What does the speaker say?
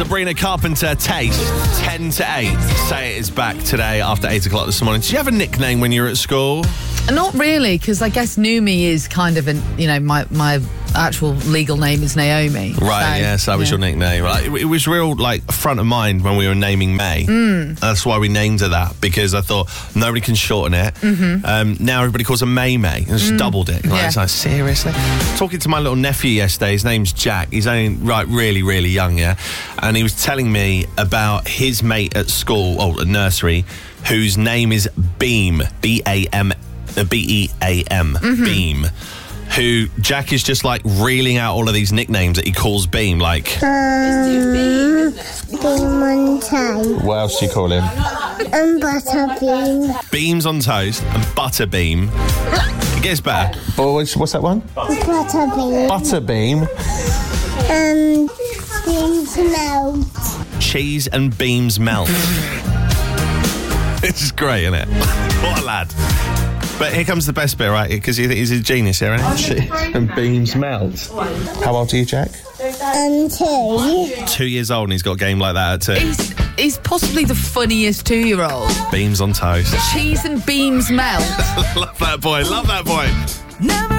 Sabrina Carpenter, Taste, 10 to 8. Say It is back today after 8 o'clock this morning. Did you have a nickname when you were at school? Not really, because I guess Numi is kind of my actual legal name is Naomi. Right, so that was your nickname. Right? It was real, front of mind when we were naming May. That's why we named her that, because I thought nobody can shorten it. Mm-hmm. Now everybody calls her May May. And just doubled it. It's like, seriously? Talking to my little nephew yesterday, his name's Jack. He's only, really, really young, and he was telling me about his mate at school, at nursery, whose name is Beam, B-A-M, B-E-A-M, Beam, who Jack is just reeling out all of these nicknames that he calls Beam, Beam on toast. What else do you call him? And Butterbeam. Beams on toast and Butterbeam. It gets better. Boys, what's that one? Butterbeam. Butterbeam. Beams melt. Cheese and beams melt. This is great, isn't it? What a lad. But here comes the best bit, right? Because he's a genius here, isn't he? Cheese and beams melt. How old are you, Jack? 2. 2 years old, and he's got a game like that at 2. He's possibly the funniest 2-year-old. Beams on toast. Cheese and beams melt. Love that boy. Love that boy. Never